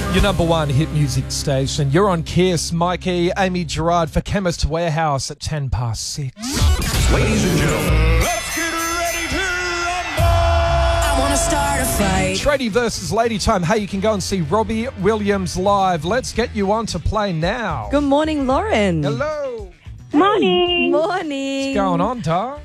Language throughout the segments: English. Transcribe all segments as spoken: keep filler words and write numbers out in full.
Your number one hit music station. You're on Kiss. Mikey, Amy Gerard for Chemist Warehouse at ten past six. Ladies and gentlemen, let's get ready to rumble! I want to start a fight. Tradie versus Lady Time. Hey, you can go and see Robbie Williams live. Let's get you on to play now. Good morning, Lauren. Hello. Morning. Morning. What's going on, Dar?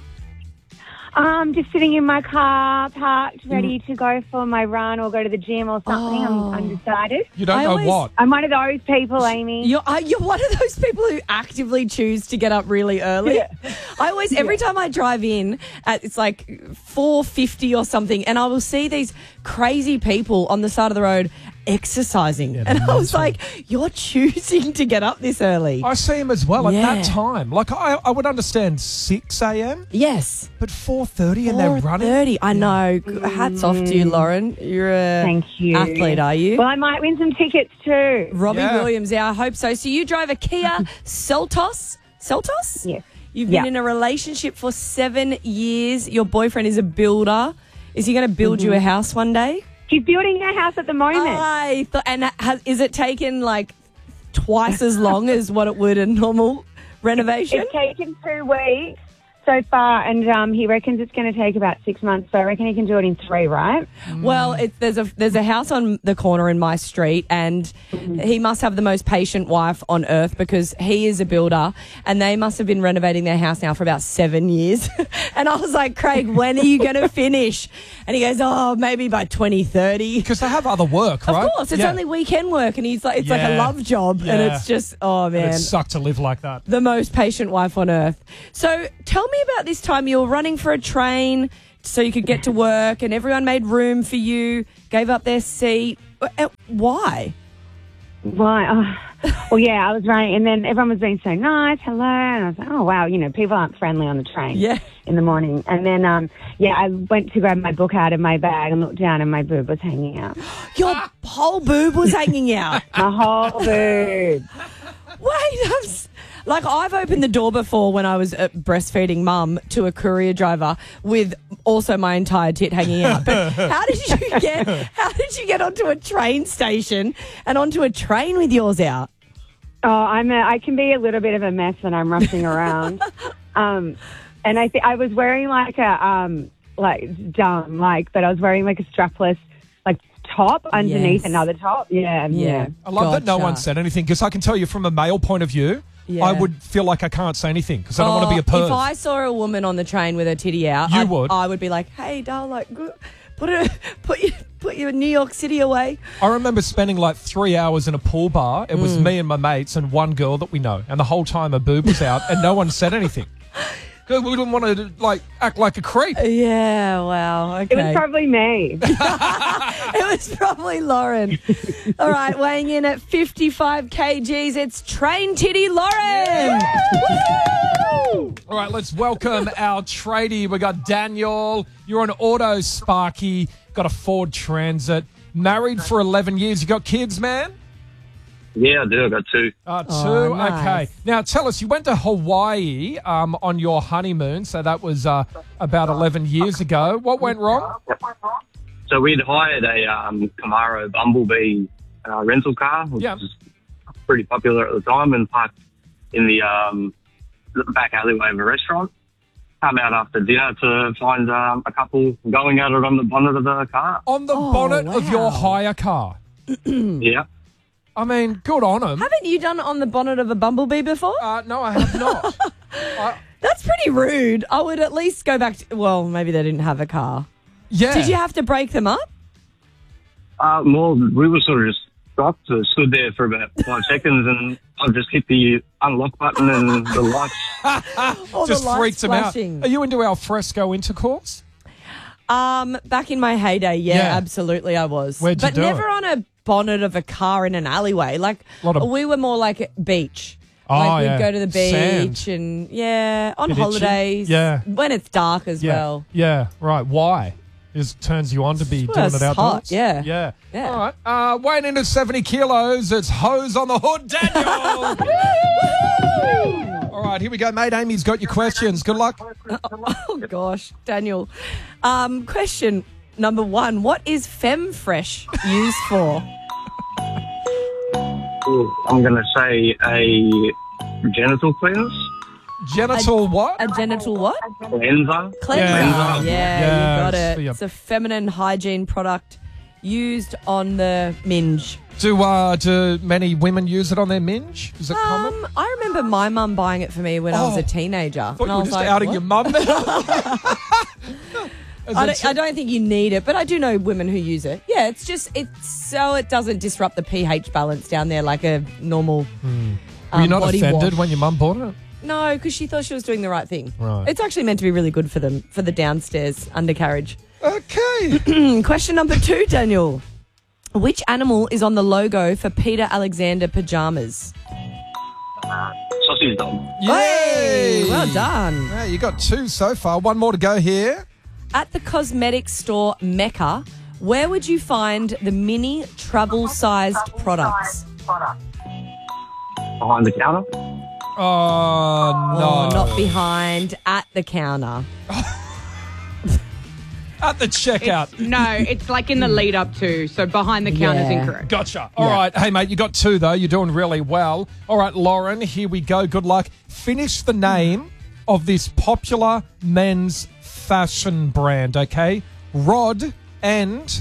I'm just sitting in my car, parked, ready to go for my run or go to the gym or something. Oh. I'm undecided. You don't I know always- what? I'm one of those people, Amy. You're, uh, you're one of those people who actively choose to get up really early. Yeah. I always, every time I drive in, at, it's like four fifty or something, and I will see these crazy people on the side of the road exercising. Yeah, and I was mental. like, you're choosing to get up this early. I see him as well at Yeah. that time. Like, I, I would understand six a.m., yes. but four thirty and they're running. four thirty. I know. Hats off to you, Lauren. You're a Thank you. athlete, are you? Well, I might win some tickets too. Robbie Yeah. Williams, yeah, I hope so. So you drive a Kia Seltos? Seltos? Yes. You've been Yeah. in a relationship for seven years. Your boyfriend is a builder. Is he going to build you a house one day? She's building a house at the moment. I thought, and has, is it taken like twice as long as what it would a normal renovation? It's taken two weeks so far, and um, he reckons it's going to take about six months. So I reckon he can do it in three, right? Well, it, there's a there's a house on the corner in my street, and he must have the most patient wife on earth because he is a builder, and they must have been renovating their house now for about seven years. And I was like, Craig, when are you going to finish? And he goes, oh, maybe by twenty thirty. Because they have other work, right? Of course, it's Yeah. only weekend work, and he's like, it's like a Yeah. love job, and Yeah. it's just, oh And man, it sucked to live like that. the most patient wife on earth. So tell me about this time you were running for a train so you could get to work and everyone made room for you, gave up their seat. Uh, Why? Right. Oh. Well, yeah, I was running, and then everyone was being so nice, hello, and I was like, oh, wow, you know, people aren't friendly on the train Yeah. in the morning. And then, um, yeah, I went to grab my book out of my bag and looked down, and my boob was hanging out. Your whole boob was hanging out. My whole boob. Wait, I'm s- like I've opened the door before when I was uh, breastfeeding mum to a courier driver with also my entire tit hanging out. But how did you get? How did you get onto a train station and onto a train with yours out? Oh, I'm a, I can be a little bit of a mess when I'm rushing around. Um, and I think I was wearing like a, um, like dumb, like, but I was wearing like a strapless, like top underneath Yes. another top. Yeah, yeah. I love that no Gotcha. one said anything because I can tell you from a male point of view, Yeah. I would feel like I can't say anything because I don't want to be a Oh, perv. If I saw a woman on the train with her titty out, You I'd- would. I would be like, "Hey, doll, like, go- put it, put your, put your New York City away." I remember spending like three hours in a pool bar. It Mm. was me and my mates and one girl that we know, and the whole time her boob was out, and no one said anything. 'Cause we didn't want to like act like a creep. Yeah, wow. Okay. It was probably me. It was probably Lauren. All right, weighing in at fifty-five kilograms, it's Train Titty Lauren. Woo! All right, let's welcome our tradie. We got Daniel. You're an Auto Sparky. Got a Ford Transit. Married for eleven years. You got kids, man? Yeah, I do. I got two. Uh, two. Oh, nice. Okay. Now, tell us, you went to Hawaii um, on your honeymoon, so that was uh, about eleven years ago. What went wrong? So we'd hired a um, Camaro Bumblebee uh, rental car, which Yeah. was pretty popular at the time, and parked in the, um, the back alleyway of a restaurant. Come out after dinner to find um, a couple going at it on the bonnet of the car. On the Oh, bonnet of your wow. hire car. Yeah. I mean, good on them. Haven't you done it on the bonnet of a Bumblebee before? Uh, no, I have not. I, That's pretty rude. I would at least go back to, well, maybe they didn't have a car. yeah. Did you have to break them up? Uh, well, we were sort of just stopped, uh, stood there for about five seconds, and I just hit the unlock button and the lights. Or Just the lights freaked them flashing? out. Are you into our fresco intercourse? Um, back in my heyday, yeah, Yeah. absolutely I was. Where'd you but do never it? on a bonnet of a car in an alleyway. Like, Lot of- we were more like beach. Oh, like, we'd yeah. go to the beach Sand. and, yeah, on Bit itchy. holidays. Yeah. When it's dark as Yeah. well. Yeah, right. Why? It just turns you on to be Well, doing it's it outdoors. hot, yeah. Yeah. Yeah. All right. Uh, weighing in at seventy kilos, it's Hose on the Hood, Daniel. All right, here we go, mate. Amy's got your questions. Good luck. Oh, gosh, Daniel. Um, question number one. What is FemFresh used for? Ooh, I'm going to say a genital cleanse. Genital what? A genital what? Cleanser. Cleanser. Yeah. Yeah, Yeah, you got it's it. the- It's a feminine hygiene product used on the minge. Do uh, do many women use it on their minge? Is it common? Um, I remember my mum buying it for me when I was Oh. a teenager. I thought and you I were was just like, outing what? your mum there. Is I it- don't, I don't think you need it, but I do know women who use it. Yeah, it's just it's so it doesn't disrupt the pH balance down there like a normal. Were um, you not body offended wash. when your mum bought it? No, because she thought she was doing the right thing. Right. It's actually meant to be really good for them for the downstairs undercarriage. Okay. Question number two, Daniel. Which animal is on the logo for Peter Alexander pajamas? Sausage dog. Hey, well done. Yeah, you got two so far. One more to go here. At the cosmetics store Mecca, where would you find the mini travel-sized products? Behind the counter. Oh, no. Oh, not behind, at the counter. At the checkout. No, it's like in the lead up to, so behind the counter's Yeah. incorrect. Gotcha. All right. Hey, mate, you got two, though. You're doing really well. All right, Lauren, here we go. Good luck. Finish the name of this popular men's fashion brand, okay? Rod and...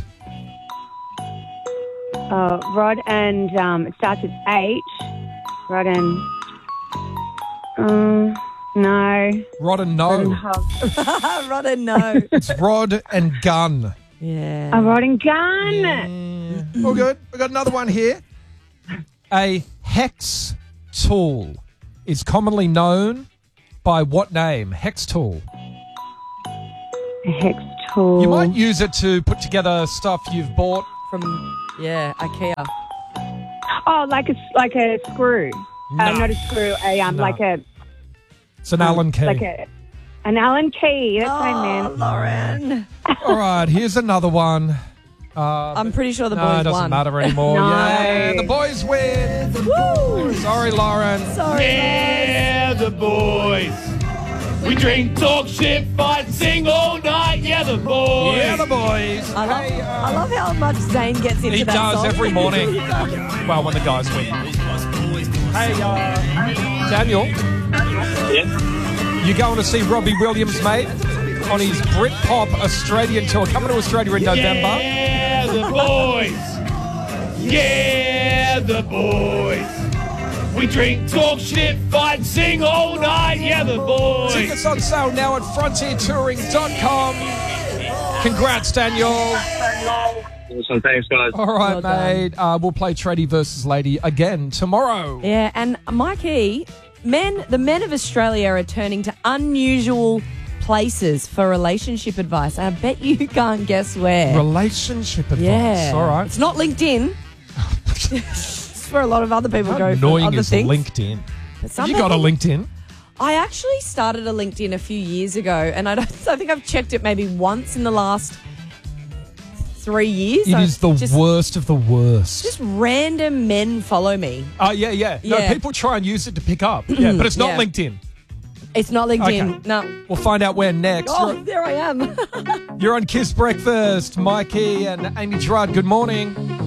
Uh, Rod and um, it starts with H. Rod and um, no. Rod and Rod and No. Hub. Rod and no. It's Rod and Gun. Yeah. A rod and gun. All good. We got another one here. A hex tool is commonly known by what name? Hex tool. A hex tool. You might use it to put together stuff you've bought. From, yeah, IKEA. Oh, like a like a screw. No. Uh, not a screw. A um, No. like a It's an Allen key. like a an Allen key. That's what I Oh, meant. Lauren. All right, here's another one. Uh, I'm pretty sure the no, boys it doesn't won. matter anymore. No. Yeah, the boys win. Woo! Sorry, Lauren. Sorry, Yeah, the boys. We drink, talk, shit, fight, sing all night. Yeah, the boys. Yeah, the boys. I love, Hey, uh, I love how much Zane gets into he that does song. every morning. Well, when the guys win. Hey, uh, Daniel, Yeah. you going to see Robbie Williams, mate, on his Britpop Australian tour, coming to Australia in November. Yeah, the boys. Yeah, the boys. We drink, talk, shit, fight, sing all night. Yeah, the boys. Tickets on sale now at frontier touring dot com. Congrats, Daniel. Awesome. Thanks, guys. All right, Well done. mate. Uh, we'll play Tradie versus Lady again tomorrow. Yeah, and Mikey, men, the men of Australia are turning to unusual places for relationship advice. I bet you can't guess where. Relationship advice. yeah. All right. It's not LinkedIn. It's where a lot of other people How go for annoying other is things. LinkedIn? But some You got a people- LinkedIn? I actually started a LinkedIn a few years ago, and I don't. I think I've checked it maybe once in the last three years. It I is the just, worst of the worst. Just random men follow me. Oh, yeah, yeah. No, Yeah. people try and use it to pick up. Yeah, but it's not Yeah. LinkedIn. It's not LinkedIn. Okay. No. We'll find out where next. Oh, You're, there I am. you're on Kiss Breakfast. Mikey and Amy Gerard, good morning.